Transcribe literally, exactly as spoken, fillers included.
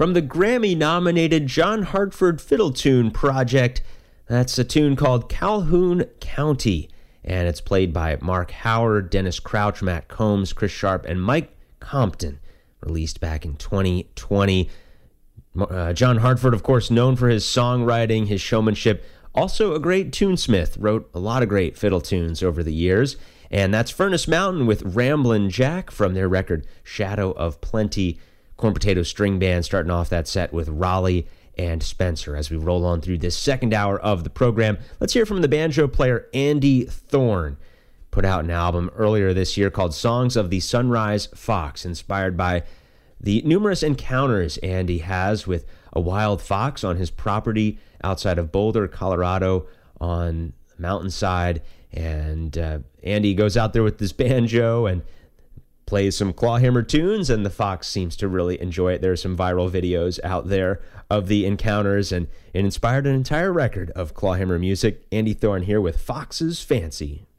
from the Grammy-nominated John Hartford Fiddle Tune Project. That's a tune called Calhoun County, and it's played by Mark Howard, Dennis Crouch, Matt Combs, Chris Sharp, and Mike Compton, released back in twenty twenty. Uh, John Hartford, of course, known for his songwriting, his showmanship, also a great tunesmith, wrote a lot of great fiddle tunes over the years. And that's Furnace Mountain with Ramblin' Jack from their record Shadow of Plenty. Corn Potato String Band starting off that set with Raleigh and Spencer. As we roll on through this second hour of the program, let's hear from the banjo player Andy Thorne. Put out an album earlier this year called Songs of the Sunrise Fox, inspired by the numerous encounters Andy has with a wild fox on his property outside of Boulder, Colorado, on the mountainside. And uh, Andy goes out there with this banjo and plays some clawhammer tunes, and the fox seems to really enjoy it. There are some viral videos out there of the encounters, and it inspired an entire record of clawhammer music. Andy Thorne here with Fox's Fancy.